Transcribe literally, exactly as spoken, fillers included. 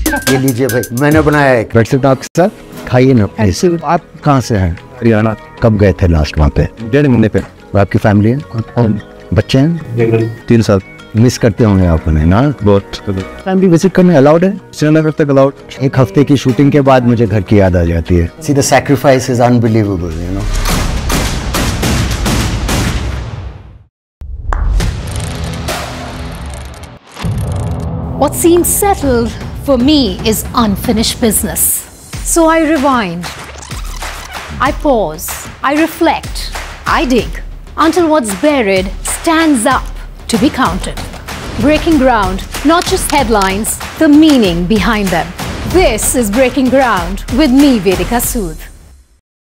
ये लीजिए भाई, मैंने बनाया है ब्रेड आपके साथ, खाइए ना। आप कहाँ से हैं? हरियाणा। कब गए थे लास्ट वहाँ पे? डेढ़ महीने पे। आपकी फैमिली है, बच्चे हैं? तीन साल। मिस करते होंगे आप उन्हें ना? बहुत। फैमिली विजिट करने अलाउड है? श्रीनगर तक अलाउड। एक हफ्ते की शूटिंग के बाद मुझे घर की याद आ जाती है। See, the sacrifice is unbelievable, you know. What seems settled for me is unfinished business. So I rewind, I pause, I reflect, I dig until what's buried stands up to be counted. Breaking ground, not just headlines, the meaning behind them. This is Breaking Ground with me, Vedika Sood.